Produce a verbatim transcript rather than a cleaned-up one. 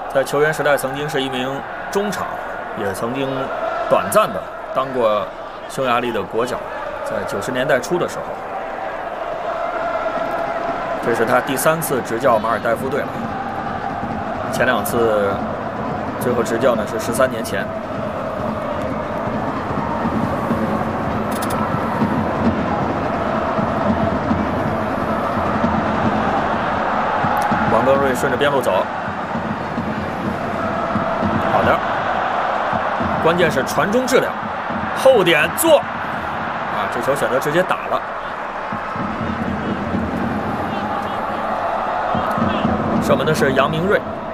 在球员时代曾经是一名中场，也曾经短暂的当过匈牙利的国脚，在九十年代初的时候。这是他第三次执教马尔代夫队了，前两次最后执教呢是十三年前。王刚瑞顺着边路走，好的，关键是传中质量，后点做，啊，这球选择直接打了。射门的是杨明瑞。